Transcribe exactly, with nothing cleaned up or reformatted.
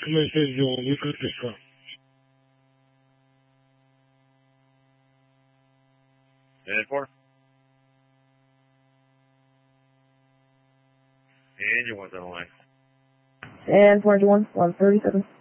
メッセージをいくつですか？ And four. And your one's on the line. And four one, one thirty-seven.